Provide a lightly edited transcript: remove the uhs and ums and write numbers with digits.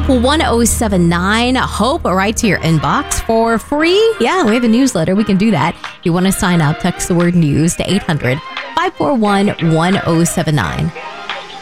1079 Hope right to your inbox for free. Yeah, we have a newsletter. We can do that. If you want to sign up, text the word news to 800-541-1079.